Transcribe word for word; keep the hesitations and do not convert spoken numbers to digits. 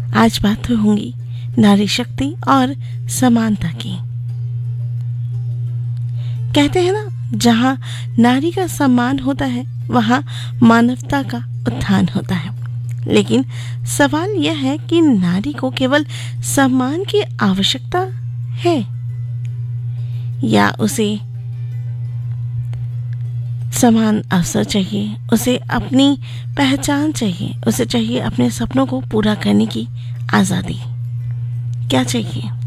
आज बात होंगी नारी शक्ति और समानता की। कहते हैं ना, जहां नारी का सम्मान होता है वहां मानवता का उत्थान होता है। लेकिन सवाल यह है कि नारी को केवल सम्मान की आवश्यकता है या उसे समान अवसर चाहिए, उसे अपनी पहचान चाहिए, उसे चाहिए अपने सपनों को पूरा करने की आज़ादी। क्या चाहिए?